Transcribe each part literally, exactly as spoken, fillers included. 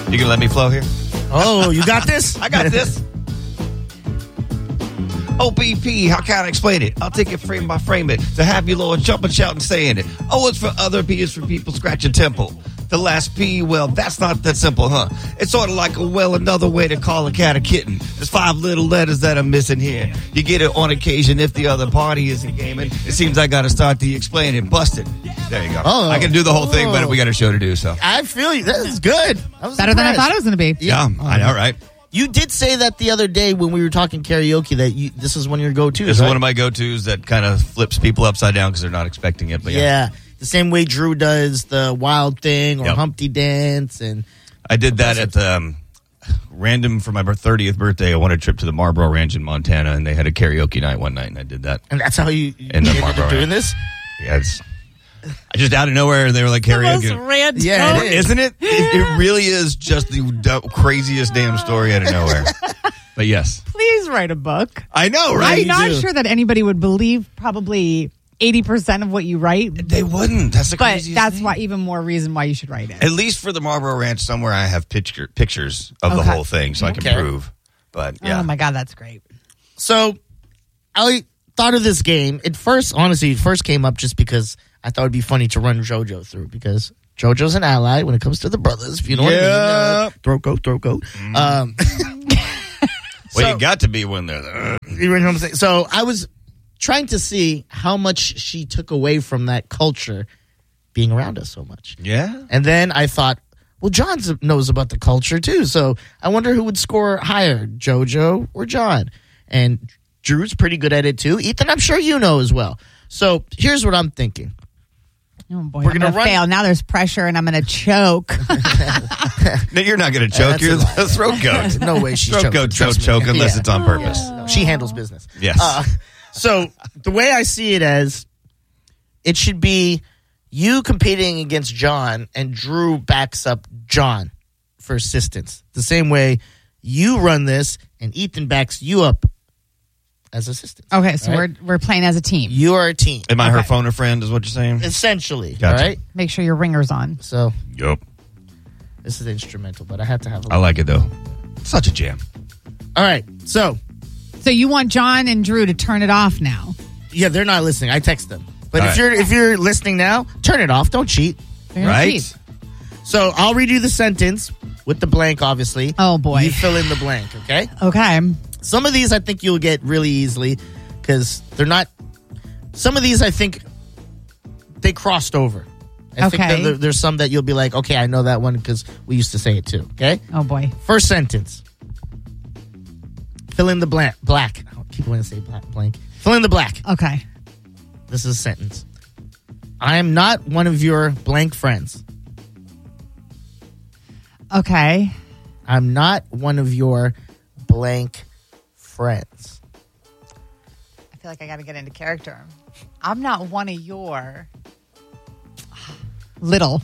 You can let me flow here? Oh, you got this? I got this. O B P, how can I explain it? I'll take it frame by frame it. To have you lower, jump and shout and saying it. O is for other, P is for people, scratch your temple. The last P, well, that's not that simple, huh? It's sort of like a, well, another way to call a cat a kitten. There's five little letters that I'm missing here. You get it on occasion if the other party isn't gaming. It seems I got to start the explaining. Busted. There you go. Oh. I can do the whole thing, but we got a show to do, so. I feel you. That is good. I was Better than I impressed. thought it was going to be. Yeah, I know, right? You did say that the other day when we were talking karaoke that you, this is one of your go-tos, This is right? one of my go-tos that kind of flips people upside down because they're not expecting it. But yeah. Yeah. The same way Drew does the Wild Thing or Yep. Humpty Dance. And I did that at um, random for my thirtieth birthday. I won a trip to the Marlboro Ranch in Montana, and they had a karaoke night one night, and I did that. and that's how you, you In the ended Marlboro up doing Ranch. this? Yeah, it's I just out of nowhere they were like karaoke. random. Yeah, it is. Isn't it? it? It really is just the d- craziest damn story out of nowhere. But yes, Please write a book. I know, right? I'm not do. sure that anybody would believe probably eighty percent of what you write, They wouldn't. That's the but craziest that's thing. why even more reason why you should write it. At least for the Marlboro Ranch, somewhere I have picture, pictures of the Okay. whole thing, so I can Okay. prove. But yeah, Oh my God, that's great. So I thought of this game. It first, honestly, it first came up just because I thought it'd be funny to run JoJo through because JoJo's an ally when it comes to the brothers. If you know what I mean. Yeah. Uh, throat coat, throat coat. Um, well, so- you got to be when they're there. you know what I'm saying? So I was trying to see how much she took away from that culture being around us so much. Yeah. And then I thought, well, John knows about the culture too. So I wonder who would score higher, JoJo or John. And Drew's pretty good at it too. Ethan, I'm sure you know as well. So here's what I'm thinking. Oh boy, We're I'm gonna gonna run- fail. Now there's pressure, and I'm gonna choke. No, you're not going to choke. that's a You're lie. the throat goat. No way she's Throat choking. goat Trust don't me. choke unless Yeah. it's on purpose. No, she handles business. Yes. Uh, so the way I see it as, it should be you competing against John, and Drew backs up John for assistance. The same way you run this, and Ethan backs you up as assistance. Okay, so Right? we're we're playing as a team. You are a team, Am I her Okay. phone a friend, is what you're saying? essentially. Gotcha. All right. Make sure your ringer's on. So Yup. this is instrumental, but I had to have. A I like it, though. Such a jam. All right. So So you want John and Drew to turn it off now? yeah, they're not listening. I text them. But All if right. you're if you're listening now, turn it off. Don't cheat. They're gonna Right? cheat. So I'll read you the sentence with the blank, obviously. Oh, boy. You fill in the blank, okay? Okay. Some of these I think you'll get really easily because they're not. Some of these I think they crossed over. I think Okay. that there- there's some that you'll be like, okay, I know that one because we used to say it too, okay? Oh boy. First sentence. Fill in the blank. Black. I keep wanting to say black, blank. Fill in the black. Okay. This is a sentence. I am not one of your blank friends. Okay. I'm not one of your blank friends. I feel like I got to get into character. I'm not one of your little.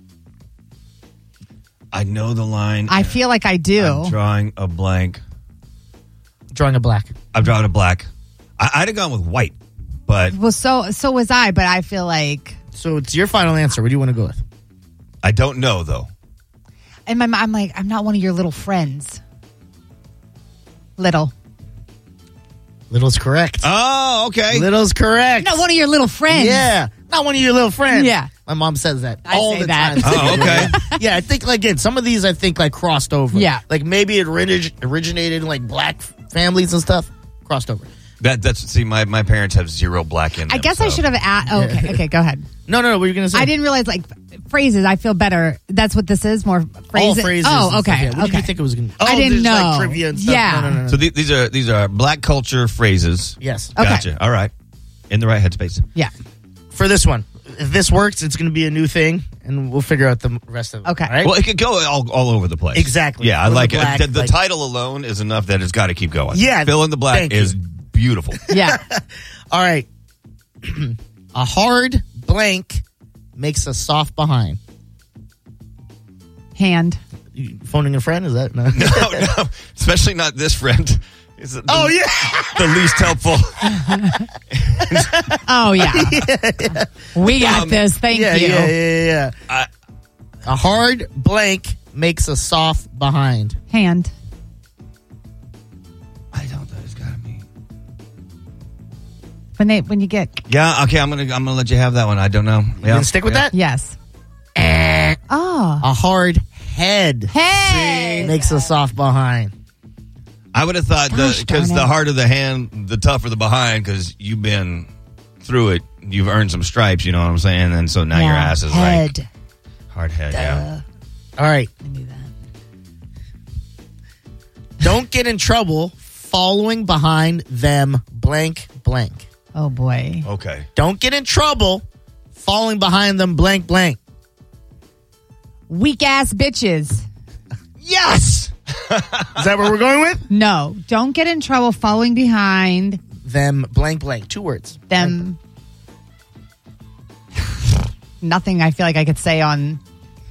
I know the line. I feel like I do. I'm drawing a blank. Drawing a black. I'm drawing a black. I, I'd have gone with white, but Well, so so was I, but I feel like So it's your final answer. What do you want to go with? I don't know, though. in my mind, I'm like, I'm not one of your little friends. Little. Little's correct. Oh, okay. Little's correct. Not one of your little friends. Yeah. Not one of your little friends. Yeah. My mom says that I all say the that. time. Oh, okay. Yeah, I think like again, some of these I think like crossed over. Yeah. Like maybe it orig- originated in like black families and stuff. Crossed over. That that's see, my, my parents have zero black in them. I guess I so- should have asked. Oh, okay, okay, go ahead. No, no, no. What were you gonna say? I didn't realize like phrases. I feel better. That's what this is. More All phrases. phrases. Oh, and stuff, okay. yeah. What okay. did you think it was gonna? Oh, I didn't there's, like, know. trivia and stuff. Yeah. No, no, no, no. So the, these are these are black culture phrases. Yes. Okay. Gotcha. All right. In the right headspace. Yeah. For this one, if this works, it's going to be a new thing, and we'll figure out the rest of it. Okay. all right? Well, it could go all, all over the place. Exactly. Yeah, I Fill in like the it. black, The, the like- title alone is enough that it's got to keep going. Yeah, Fill in the black thank is you. beautiful. Yeah. All right. A hard blank makes a soft behind. Hand. You phoning a friend? Is that no? no, no, especially not this friend. Is the, Oh yeah. the least helpful. Oh yeah. We got Um, this. Thank yeah, you. yeah, yeah, yeah. I, A hard blank makes a soft behind. Hand. I don't know. It's got to be. When they when you get Yeah. Okay. I'm gonna I'm gonna let you have that one. I don't know. You Yeah. gonna stick with Yeah. that? yes. Eh. Oh. A hard head Hey. makes a soft behind. I would have thought Gosh, because darn the it. harder the hand, the tougher the behind. Because you've been through it, you've earned some stripes. You know what I'm saying? And so now your Yeah. ass is Head. like hard head. Yeah. All right. I knew that. Don't get in trouble following behind them blank blank. Oh boy. Okay. Don't get in trouble falling behind them blank blank. Weak ass bitches. Yes. Is that what we're going with? No. Don't get in trouble following behind Them blank blank. Two words. them. Nothing I feel like I could say on.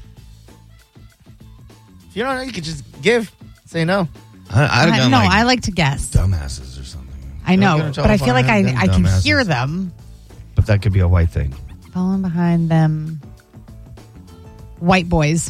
If you don't know, you could just give. Say no. I, I'd have I, gone no, like I like to guess. dumbasses or something. I Don't get know, in but trouble I feel like I, behind I them can dumbasses. hear them But that could be a white thing. following behind them. White boys.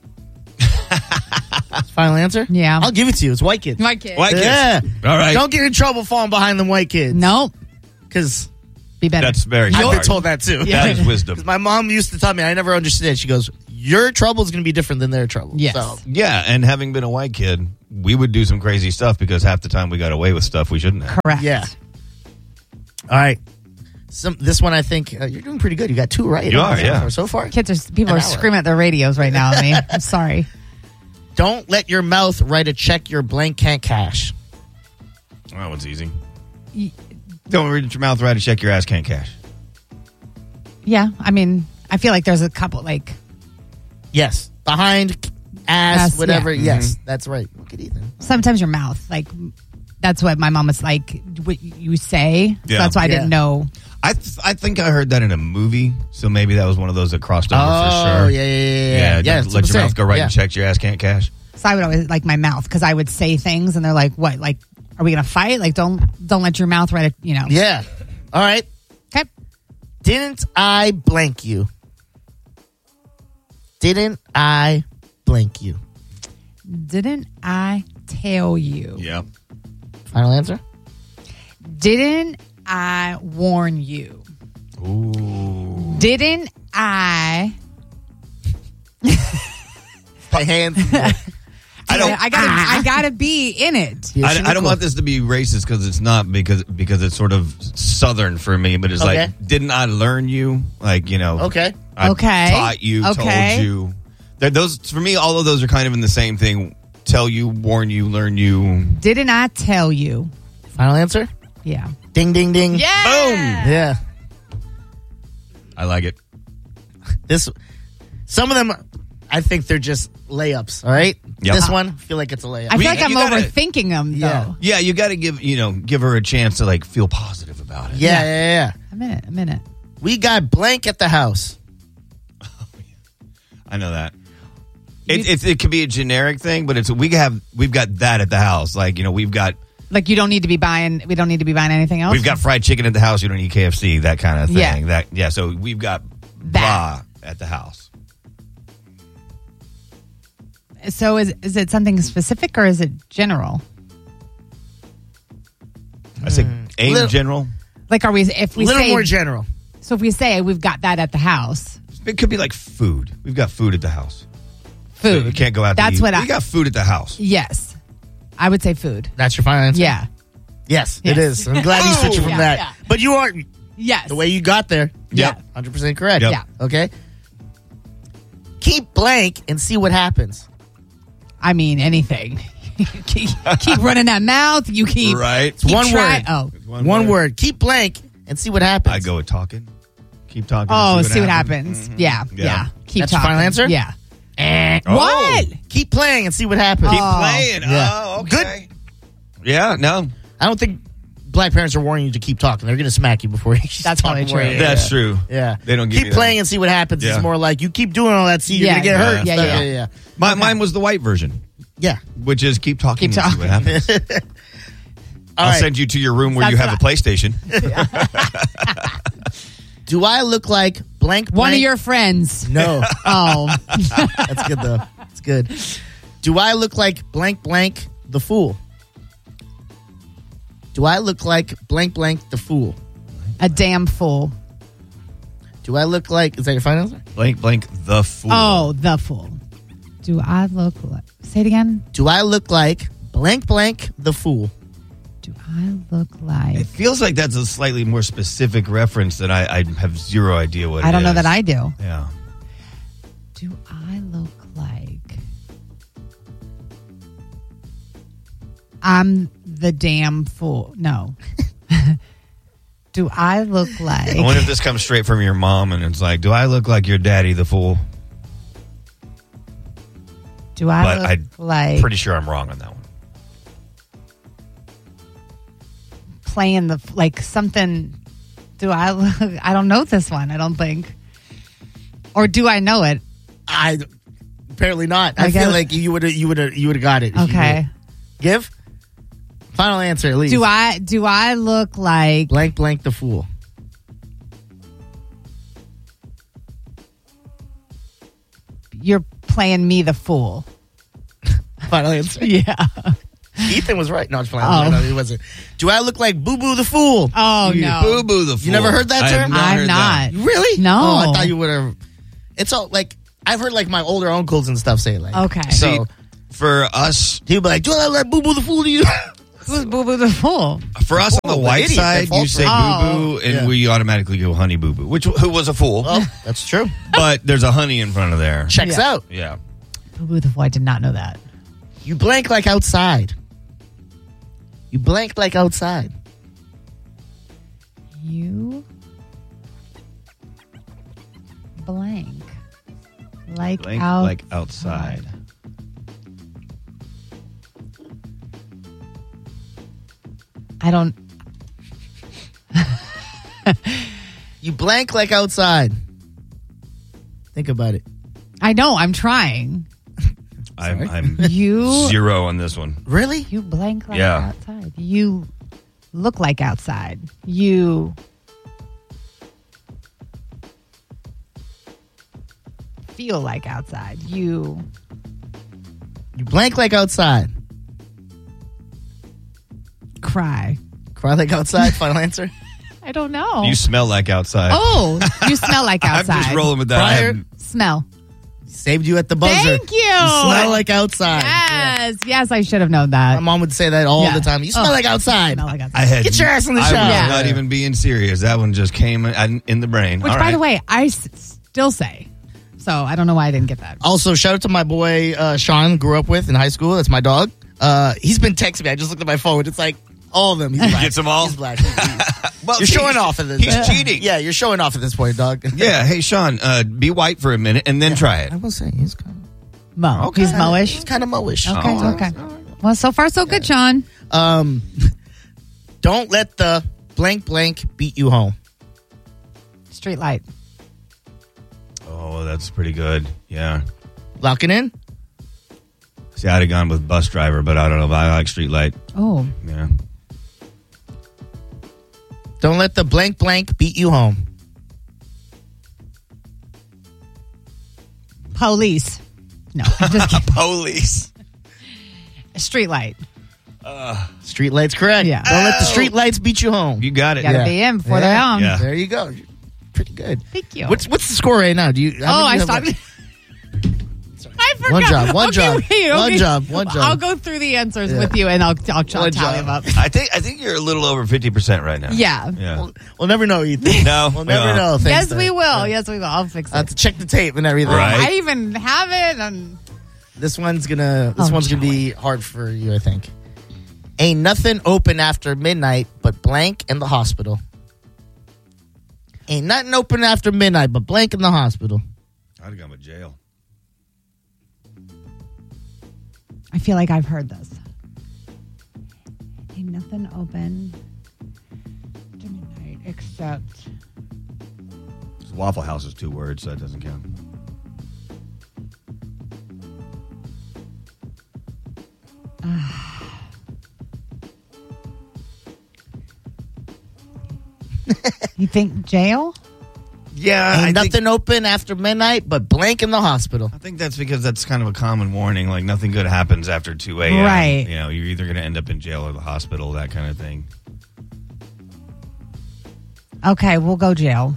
Final answer? Yeah. I'll give it to you. It's white kids. White kids. White kids. Yeah. All right. Don't get in trouble falling behind them white kids. Nope. Because Be better. That's very I've smart. been told that too. Yeah. That is wisdom. 'Cause my mom used to tell me, I never understood it. She goes, your trouble is going to be different than their trouble. Yes. So, Yeah, and having been a white kid, we would do some crazy stuff because half the time we got away with stuff we shouldn't have. Correct. yeah. All right. Some, this one, I think, uh, you're doing pretty good. You got two right. You so are, far, yeah. So far. Kids are people An are hour. screaming at their radios right now at me. I'm sorry. Don't let your mouth write a check your blank can't cash. That one's easy. Don't read your mouth right to check your ass can't cash. Yeah, I mean, I feel like there's a couple like Yes. Behind, ass, Ass, whatever. yeah. Yes, that's right. Look at Ethan. sometimes your mouth like that's what my mom was like. What you say. So Yeah. that's why I Yeah. didn't know. I th- I think I heard that in a movie, so maybe that was one of those that crossed over Oh, for sure. yeah, yeah, yeah. Yeah, Yeah, yeah don't that's let what your I'm mouth go right saying. and check your ass can't cash. So I would always like my mouth because I would say things and they're like, "What? Like, are we gonna fight? Like, don't don't let your mouth write a you know." Yeah. All right. Okay. Didn't I blank you? Didn't I blank you? Didn't I tell you? Yep. Final answer? Didn't I warn you? Ooh. Didn't I? My hands. I don't. I gotta. I gotta be in it. Yeah, I, I don't cynical. want this to be racist because it's not because because it's sort of southern for me, but it's Okay. like, didn't I learn you? Like, you know, Okay. I Okay. taught you, Okay. told you. They're, those for me, all of those are kind of in the same thing. Tell you, warn you, learn you. Didn't I tell you? Final answer? Yeah. Ding, ding, ding. Yeah. Boom. Yeah. I like it. This. Some of them, I think they're just layups. All right. Yep. This one, I feel like it's a layup. I We- feel like I'm you gotta- overthinking them though. Yeah. Yeah, you got to give you know give her a chance to like feel positive about it. yeah, yeah, yeah, yeah. A minute. A minute. We got blank at the house. I know that. It, it it could be a generic thing, but it's we have we've got that at the house. Like you know we've got Like you don't need to be buying. We don't need to be buying anything else. we've got fried chicken at the house. You don't need K F C. That kind of thing. Yeah. That yeah. So we've got blah at the house. So is is it something specific or is it general? I say aim Little- general. Like are we? If A we little say more general. so, if we say we've got that at the house, It could be like food. We've got food at the house. food. So you can't go out. That's to eat. what I. we got food at the house. Yes, I would say food. That's your final answer? Yeah. Yes, Yes. it is. I'm glad you switched it from Yeah, that. yeah. But you are, Yes. the way you got there, Yeah. one hundred percent correct. Yep. Yeah. Okay. Keep blank and see what happens. I mean anything. keep, keep running that mouth. You keep Right. keep One try- word. Oh. One, word. Keep blank and see what happens. I go with talking. Keep talking. Oh, and see what happens. Yeah, Yeah. yeah. Keep That's your talking. final answer? Yeah. Eh. Oh. What? Keep playing and see what happens. Keep Oh. playing. Yeah. Oh, okay. Yeah. No. I don't think black parents are warning you to keep talking. They're going to smack you before you That's talk probably more. true. Yeah, That's yeah. true. Yeah. They don't give keep you that. playing and see what happens. Yeah. It's more like you keep doing all that, see, you're Yeah, going to get yeah, hurt. yeah, Stuff. yeah. yeah, yeah. My, Mine was the white version, Yeah. which is keep talking Keep and see what happens. All I'll right. send you to your room where you That's have a what PlayStation. Do I look like blank, blank. One of your friends. No. Oh. That's good, though. It's good. Do I look like blank, blank, the fool? Do I look like blank, blank, the fool? A damn fool. Do I look like... Is that your final answer? Blank, blank, the fool. Oh, the fool. Do I look like... Say it again. Do I look like blank, blank, the fool? Do I look like... It feels like that's a slightly more specific reference that I, I have zero idea what it I don't know is. that I do. Yeah. Do I look like... I'm the damn fool. No. Do I look like... I wonder if this comes straight from your mom and it's like, do I look like your daddy, the fool? Do I But look I'm like... pretty sure I'm wrong on that one. Playing the... Like something... Do I look... I don't know this one. I don't think. Or do I know it? I... Apparently not. I, I feel guess- like you would have you would have you would have got it. if you Okay. knew. Give? Final answer, at least. Do I... Do I look like... Blank, blank, the fool. You're playing me the fool. Final answer. Yeah. Ethan was right. No, it's fine. Oh. No, he wasn't. Do I look like Boo Boo the fool? Oh, You no. Boo boo the fool. never heard that I have term? not I'm heard not. that. Really? No. Oh, I thought you would have. It's all like I've heard like my older uncles and stuff say it like. Okay. See, So for us, he'll be like, "Do I look like Boo Boo the fool to you?" Who's Boo Boo the fool? for us on fool, the the white idiot that side, you falls say for- Oh. boo boo, and Yeah. we automatically go honey boo boo, which who was a fool, Oh, that's true. but there's a honey in front of there. Checks Yeah. out. Yeah. Boo Boo the fool. I did not know that. You blank like outside. You blank like outside. You blank like Blank, out like outside. I don't. You blank like outside. Think about it. I know. I'm trying. I'm, Sorry. I'm You zero on this one. Really? you blank like Yeah. outside. You look like outside. You feel like outside. You You blank like outside. cry. Cry like outside. Final answer. I don't know. You smell like outside. oh, you smell like I'm outside. just rolling with that. I Prior- haven't- Smell. Saved you at the buzzer. Thank you. You smell like outside. Yes, yes, I should have known that. My mom would say that all Yeah. the time. You smell Oh. like outside. Smell like outside. I had Get your ass in the I shower. was Yeah. not even being serious. That one just came in, in the brain. Which, All by right. the way, I s- still say. So I don't know why I didn't get that. Also, shout out to my boy uh, Sean, grew up with in high school. That's my dog. Uh, he's been texting me. I just looked at my phone. It's like all of them. He's black. Gets them all? He's black. He's- Well, you're see, showing off at this. He's cheating. Yeah, you're showing off at this point, dog. Yeah. Hey, Sean, uh, be white for a minute and then try it. I will say he's kind of Mo. Okay. He's He's Moish. kind of moish. Okay, Oh, okay. Well, so far so good, Sean. Um, don't let the blank blank beat you home. Street light. Oh, that's pretty good. Yeah. Lock it in. See, I'd have gone with bus driver, but I don't know if I like street light. Oh, Yeah. Don't let the blank blank beat you home. police. No, I'm just kidding. Police. Street light. Street lights, correct. Yeah. Don't let the Oh. street lights beat you home. You got it. Gotta Yeah. be in before Yeah. they're on. Yeah. There you go. You're pretty good. Thank you. What's what's the score right now? Do you? how Oh, many I do you have stopped. left? I forgot. One job, one Okay, job, wait, one okay. job, one job. I'll go through the answers Yeah. with you, and I'll I'll, I'll tally One them up. job. I think I think you're a little over fifty percent right now. Yeah. Yeah. We'll, we'll never know, Ethan. No, We'll we never won't. know. Thanks, Yes, though. we will. Yeah. Yes, we will. I'll fix I have it. to check the tape and everything. Right. I even have it. And This one's gonna. This Oh, one's gonna be hard for you, I think. Ain't nothing open after midnight but blank in the hospital. Ain't nothing open after midnight but blank in the hospital. I'd have gone with jail. I feel like I've heard this. Ain't nothing open to midnight except Waffle House is two words, so that doesn't count. you think jail? Yeah, Ain't I nothing think, open after midnight but blank in the hospital. I think that's because that's kind of a common warning. Like nothing good happens after two a.m. Right. You know, you're either going to end up in jail or the hospital, that kind of thing. Okay, we'll go jail.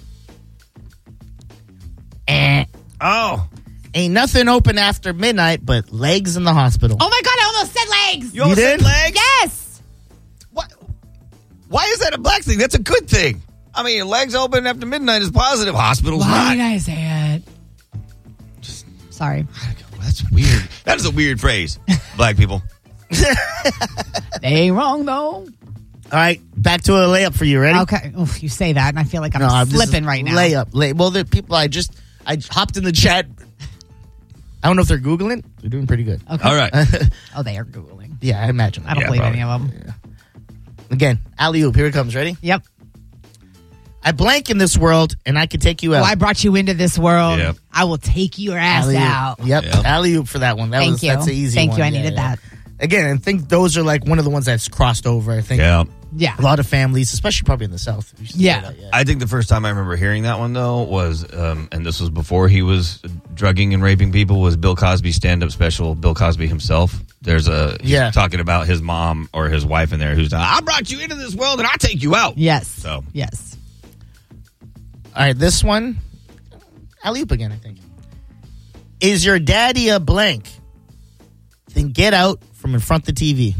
Eh. Oh. Ain't nothing open after midnight but legs in the hospital. Oh my God, I almost said legs. You almost did? said legs? Yes. What? Why is that a black thing? That's a good thing. I mean, legs open after midnight is positive. Hospital's Why not. did I say it? Sorry. That's weird. That is a weird phrase. Black people. They ain't wrong, though. All right, back to a layup for you. Ready? Okay. Oof, you say that, and I feel like I'm No, this is slipping right now. Layup. Lay- well, the people I just I hopped in the chat. I don't know if they're Googling. They're doing pretty good. Okay. All right. Oh, they are Googling. Yeah, I imagine. I don't Yeah, believe probably. any of them. Yeah. Again, alley oop. Here it comes. Ready? Yep. I blank in this world, and I can take you out. Well, I brought you into this world. Yep. I will take your ass Alley-oop. out. Yep. Yep. Alley oop for that one. That Thank was you. that's an easy Thank one. you. I Yeah, needed yeah. that. Again, I think those are like one of the ones that's crossed over. I think Yeah. Yeah. a lot of families, especially probably in the South. used to say Yeah. that, yeah. I think the first time I remember hearing that one, though, was, um, and this was before he was drugging and raping people, was Bill Cosby's stand-up special, Bill Cosby himself. There's a, he's Yeah. talking about his mom or his wife in there who's, I brought you into this world and I take you out. Yes. So. Yes. All right, this one, alley oop again. I think. Is your daddy a blank? Then get out from in front of the T V.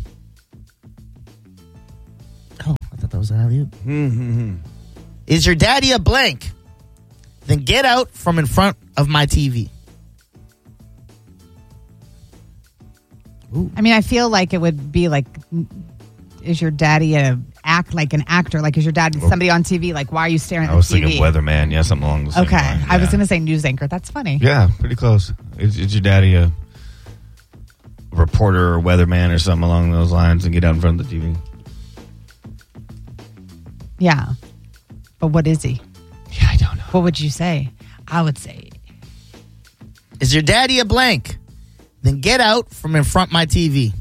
Oh, I thought that was an alley oop. Mm-hmm. Is your daddy a blank? Then get out from in front of my T V. I mean, I feel like it would be like, is your daddy a act like an actor? Like, is your dad somebody on T V? Like, why are you staring at I was the T V? thinking weatherman. Yeah, something along the same Okay. line. I was Yeah. going to say news anchor. That's funny. Yeah, pretty close. Is, is your daddy a reporter or weatherman or something along those lines and get out in front of the T V? Yeah. But what is he? Yeah, I don't know. What would you say? I would say, Is your daddy a blank? Then get out from in front of my T V.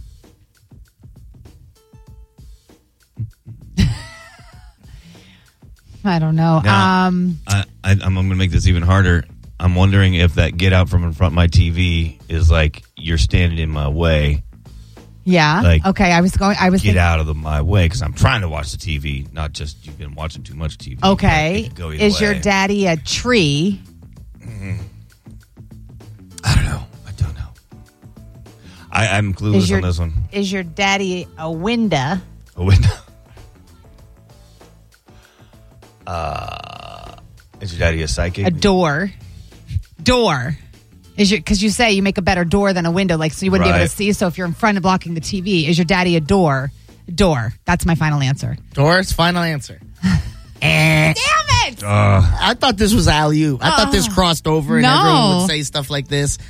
I don't know. Now, um, I, I, I'm going to make this even harder. I'm wondering if that get out from in front of my T V is like you're standing in my way. yeah. like, okay. I was going, I was Get thinking, out of the, my way because I'm trying to watch the T V, not just you've been watching too much T V. okay. It could go either Is your way. daddy a tree? I don't know. I don't know. I, I'm clueless Is your, on this one. Is your daddy a window? A window. Uh, is your daddy a psychic? A door? Door. Is your because you say you make a better door than a window, like so you wouldn't be able Right. to see. So if you're in front of blocking the T V, is your daddy a door? Door. That's my final answer. Doris, final answer. Damn Eh. it! Uh, I thought this was alley oop. I thought this crossed over and No. everyone would say stuff like this.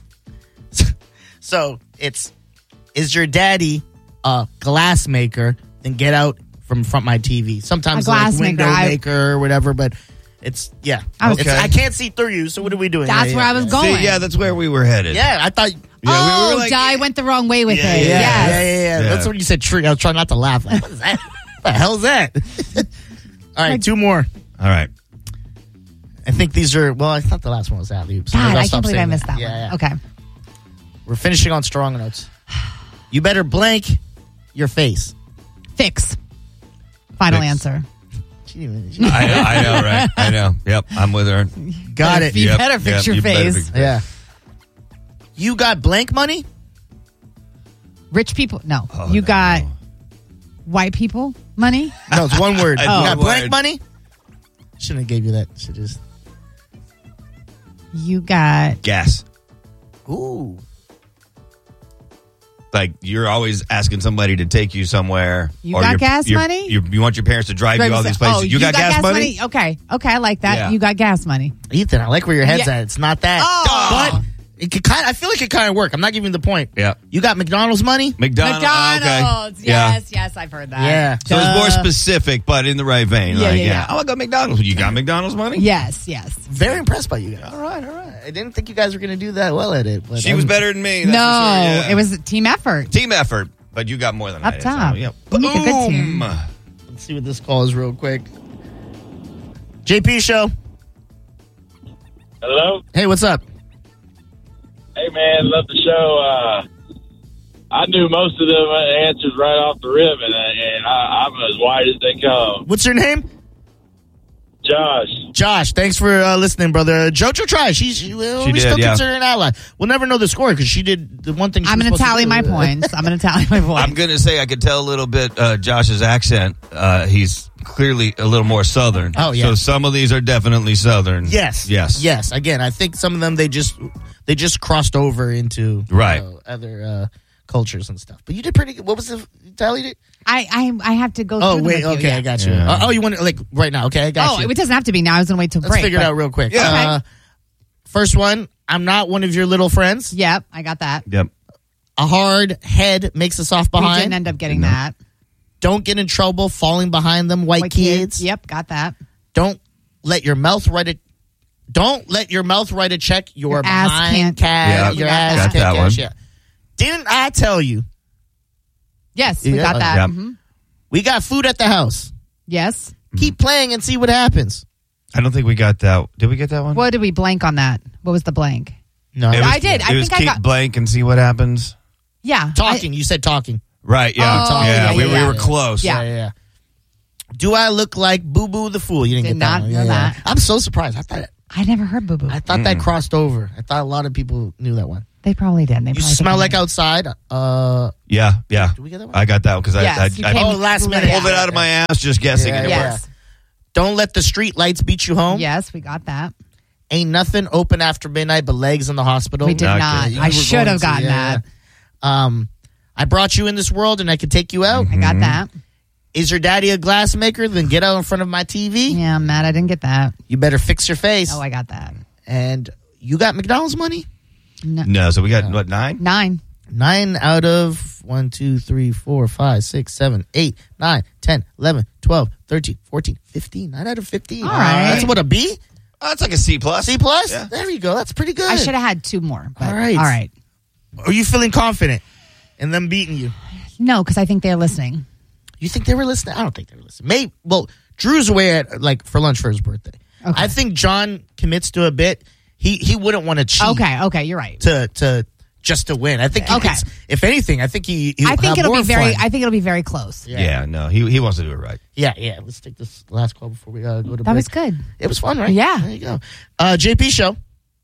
So it's, is your daddy a glass maker? Then get out from front of my T V. Sometimes A glass like window maker, I- maker or whatever, but it's, yeah. I was- It's- Okay. I can't see through you, so what are we doing? That's Yeah, where yeah, I was yeah. going. see, yeah, that's where we were headed. Yeah, I thought. Yeah, oh, we were like, I went the wrong way with Yeah, it. yeah, Yeah, yes. yeah, yeah, yeah, Yeah. That's when you said tree. I was trying not to laugh. Like, what is that? What the hell is that? All right, Like- two more. All right. I think these are, well, I thought the last one was alley oops. God, I can't believe I missed that Yeah, one. yeah. Okay. We're finishing on strong notes. You better blank your face. Fix. Final Fix. answer. She didn't even- I know, I know, right? I know. Yep, I'm with her. Got Better it. You Yep, better fix yep, your you better face. fix- Yeah. You got blank money? Rich people. No. Oh, you no. got white people money? No, it's one word. I You know got one blank word. money? Shouldn't have gave you that. Should just. You got Gas. Ooh. Like you're always asking somebody to take you somewhere. You or got your- gas your- money? You, you want your parents to drive you all these places. Oh, you, got, gas, money? Okay. Okay, I like that. Yeah. You got gas money. Ethan, I like where your head's Yeah. at. It's not that. Oh. But it could kind of, I feel like it kind of work. I'm not giving you the point. Yeah. You got McDonald's money? McDonald's. McDonald's. Okay. Yeah. Yes, yes, I've heard that. Yeah. So it's more Duh. specific, but in the right vein. Yeah, like, yeah, yeah, yeah. Oh, I got McDonald's. You got McDonald's money? Yes, yes. Very impressed by you guys. All right, all right. I didn't think you guys were going to do that well at it. But She was I'm- better than me. That's No, for sure, yeah. it was a team effort. team effort, but you got more than I Up did. top. So, yeah. You make a good team. Boom. Let's see what this call is real quick. J P show. Hello? Hey, what's up? Hey, man, love the show. Uh, I knew most of them answers right off the rip, and, and I, I'm as white as they come. What's your name? Josh. Josh, thanks for uh, listening, brother. JoJo tried. She's she, well, She we did, still yeah. consider her an ally. We'll never know the score because she did the one thing. She I'm was going to supposed tally do. my points. I'm going to tally my points. I'm going to say I could tell a little bit uh, Josh's accent. Uh, he's clearly a little more Southern. Oh, yeah. So some of these are definitely Southern. Yes, Yes. yes. Again, I think some of them they just they just crossed over into Right. you know, other uh, cultures and stuff. But you did pretty good. What was the you tallied it? I, I I have to go Oh through them wait, with you, okay, yeah. I got you. Yeah. Uh, oh, you want to like right now? Okay, I got Oh, you. it doesn't have to be now. I was going to wait till Let's break. figure it but- out real quick. Yeah. Okay. Uh, first one. I'm not one of your little friends. Yep, I got that. Yep. A hard head makes a soft We behind. didn't end up getting No. that. Don't get in trouble falling behind them, white, White kids. Yep, got that. Don't let your mouth write a. Don't let your mouth write a check. Your, Your ass behind can't- cash. Yeah, your we got ass that. can't Got that cash. one. Yeah. Didn't I tell you? Yes, we Yeah, got that. yeah. Mhm. We got food at the house. Yes. Keep playing and see what happens. I don't think we got that. Did we get that one? What did we blank on that? What was the blank? No, It was, I did. I It was think I keep got- blank and see what happens. Yeah. talking. you said talking. Right. Yeah. Oh, yeah. yeah, we, yeah, we yeah. were close. Yeah. yeah, yeah. Do I look like Boo Boo the Fool? You didn't Did get that not one. know Yeah, yeah. that. I'm so surprised. I thought I never heard Boo Boo. I thought that crossed over. I thought a lot of people knew that one. They probably did. They You probably smell did. like outside. Uh, Yeah. Yeah. Did we get that one? I got that one because Yes, I, you I, I came- oh, last minute. pulled it out of my ass just guessing Yeah, and it yeah. worked. Yes. Don't let the street lights beat you home. Yes, we got that. Ain't nothing open after midnight but legs in the hospital. We did Okay. not. You I were should going have to, gotten yeah, that. yeah. Um, I brought you in this world and I could take you out. I got that. Is your daddy a glass maker? Then get out in front of my T V. Yeah, I'm mad I didn't get that. You better fix your face. Oh, I got that. And you got McDonald's money? No. No. So we got what nine? Nine. Nine out of one, two, three, four, five, six, seven, eight, nine, ten, eleven, twelve, thirteen, fourteen, fifteen. Nine out of fifteen. All right. That's what a B? Oh, it's like a C plus. C plus? Yeah. There you go. That's pretty good. I should have had two more. But All right. All right. Are you feeling confident in them beating you? No, because I think they're listening. You think they were listening? I don't think they were listening. Maybe. Well, Drew's away at like for lunch for his birthday. Okay. I think John commits to a bit. He he wouldn't want to cheat. Okay. Okay. You're right. To to just to win. I think. He Okay. could- if anything, I think he. he'll I think have it'll more be very. fun. I think it'll be very close. Yeah. No. He he wants to do it right. Yeah, yeah. Let's take this last call before we uh, go to That break. was good. It was fun, right? Yeah. There you go. Uh, J P show.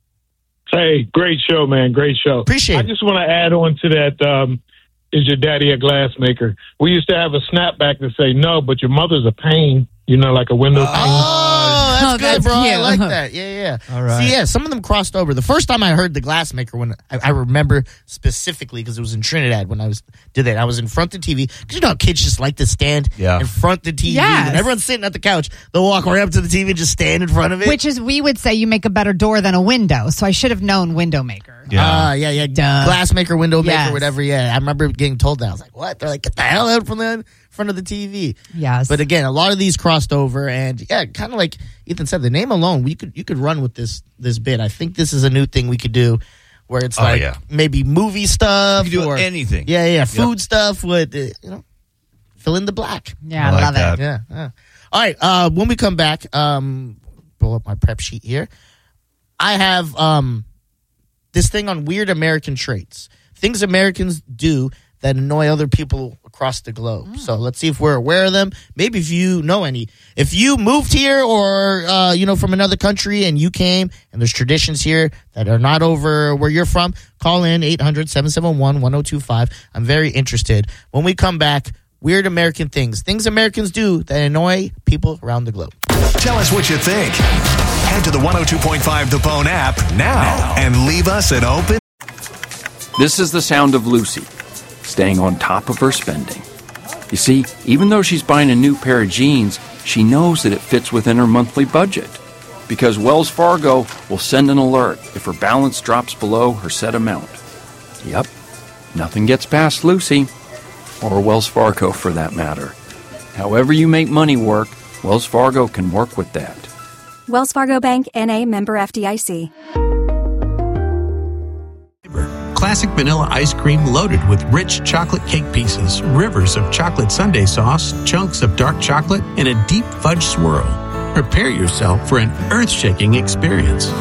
Hey, great show, man. Great show. Appreciate I it. just want to add on to that. Um, is your daddy a glass maker? We used to have a snapback to say no, but your mother's a pane. You know, like a window pane. Oh, that's Oh, good, that's bro. I cute. like that. Yeah, yeah. All right. See, yeah, some of them crossed over. The first time I heard the glassmaker, when I, I remember specifically because it was in Trinidad when I was did that. I was in front of the T V because you know how kids just like to stand Yeah. in front of the T V. Yes. When everyone's sitting at the couch, they'll walk right up to the T V and just stand in front of it. Which is, we would say you make a better door than a window. So I should have known window maker. Yeah. Ah, yeah, yeah. Duh. Glassmaker, window maker, Yes. whatever. Yeah, I remember getting told that. I was like, what? They're like, get the hell out from the front of the T V. Yes. But again, a lot of these crossed over, and yeah, kind of like Ethan said, the name alone, we could you could run with this this bit. I think this is a new thing we could do, where it's Oh, like yeah. maybe movie stuff, You can do or anything. Yeah, yeah, food stuff with uh, you know, fill in the black. yeah, I I, like love that. it. Yeah. yeah. All right. Uh, when we come back, um, pull up my prep sheet here. I have um, this thing on weird American traits, things Americans do that annoy other people across the globe. So let's see if we're aware of them. Maybe if you know any. If you moved here or, uh, you know, from another country and you came and there's traditions here that are not over where you're from, call in eight hundred, seven seven one, one oh two five. I'm very interested. When we come back, weird American things. Things Americans do that annoy people around the globe. Tell us what you think. Head to the one oh two point five The Bone app now and leave us an open. This is the sound of Lucy, staying on top of her spending. You see, even though she's buying a new pair of jeans, she knows that it fits within her monthly budget. Because Wells Fargo will send an alert if her balance drops below her set amount. Yep, nothing gets past Lucy, or Wells Fargo for that matter. However you make money work, Wells Fargo can work with that. Wells Fargo Bank, N A, member F D I C. Classic vanilla ice cream loaded with rich chocolate cake pieces, rivers of chocolate sundae sauce, chunks of dark chocolate, and a deep fudge swirl. Prepare yourself for an earth-shaking experience.